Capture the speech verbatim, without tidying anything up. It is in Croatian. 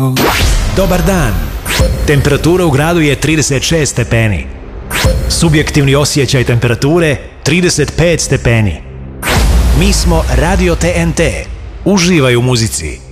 Dobar dan. Temperatura u gradu je trideset šest stepeni. Subjektivni osjećaj temperature trideset pet stepeni. Mi smo Radio T N T. Uživaj u muzici.